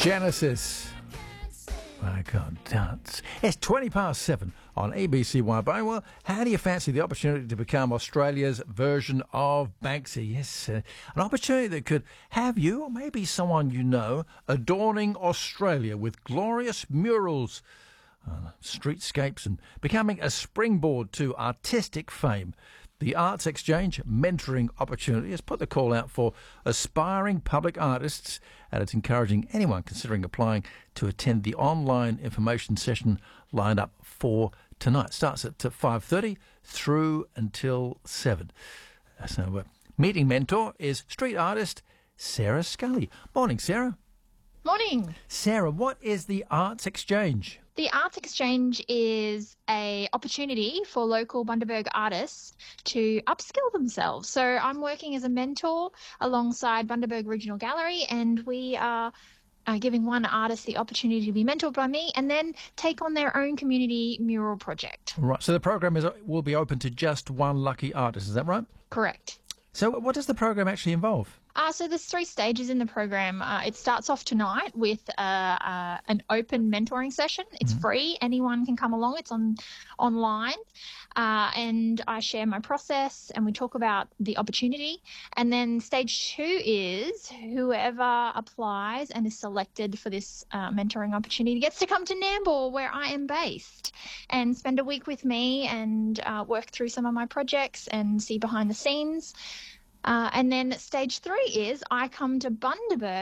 Genesis. I can't dance. It's 7:20 on ABC One. Well, how do you fancy the opportunity to become Australia's version of Banksy? Yes, an opportunity that could have you, or maybe someone you know, adorning Australia with glorious murals, streetscapes, and becoming a springboard to artistic fame. The Arts Exchange mentoring opportunity has put the call out for aspiring public artists, and it's encouraging anyone considering applying to attend the online information session lined up for tonight. Starts at 5:30 through until 7. So, meeting mentor is street artist Sarah Scully. Morning, Sarah. Morning. Sarah, what is the Arts Exchange? The Arts Exchange is an opportunity for local Bundaberg artists to upskill themselves. So I'm working as a mentor alongside Bundaberg Regional Gallery, and we are giving one artist the opportunity to be mentored by me and then take on their own community mural project. Right, so the program will be open to just one lucky artist, is that right? Correct. So what does the program actually involve? So there's 3 stages in the program. It starts off tonight with an open mentoring session. It's free. Anyone can come along. It's online. And I share my process and we talk about the opportunity. And then stage 2 is whoever applies and is selected for this mentoring opportunity gets to come to Nambour, where I am based, and spend a week with me and work through some of my projects and see behind the scenes. And then stage 3 is I come to Bundaberg